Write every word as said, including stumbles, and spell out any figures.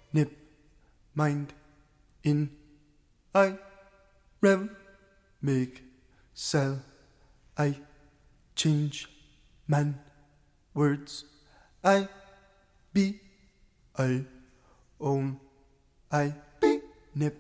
nip, mind, in, I, rev, make, sell, I, change, man, words, I, be, I, own, I, be, nip,